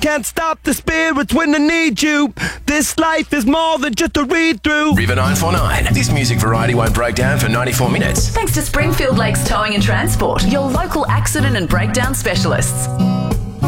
can't stop the spirits when I need you. This life is more than just a read-through. River 949. This music variety won't break down for 94 minutes. Thanks to Springfield Lakes Towing and Transport, your local accident and breakdown specialists.